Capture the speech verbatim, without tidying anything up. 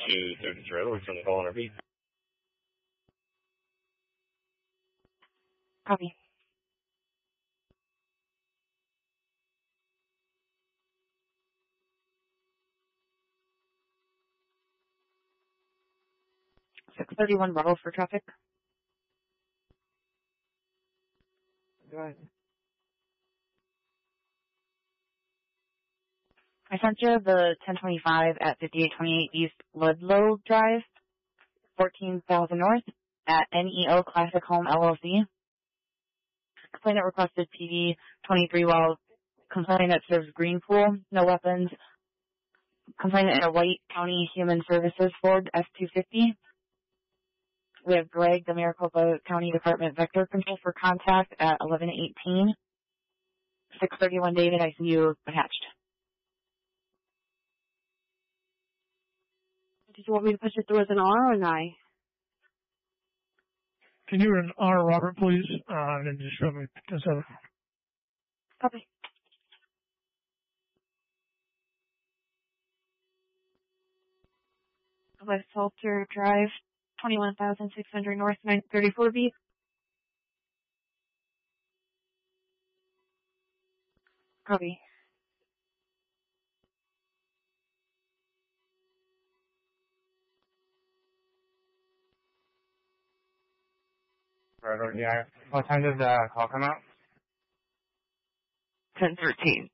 two thirty-three, we're from the call on our beat. Copy. six thirty-one Bravo for traffic. Go ahead. I sent you the ten twenty-five at fifty-eight twenty-eight East Ludlow Drive, fourteen thousand North, at N E O Classic Home L L C. Complainant requested P D twenty-three while complainant serves Greenpool, no weapons. Complainant in a White County Human Services Ford F two fifty. We have Greg, the Maricopa County Department Vector Control for contact at eleven eighteen. six thirty-one David, I see you attached. Did you want me to push it through as an R or an I? Can you an R, Robert, please? Uh, and then just show me this other. Copy. West Salter Drive, twenty-one thousand six hundred North, nine thirty-four B. Copy. Right, yeah. What time does the call come out? ten thirteen.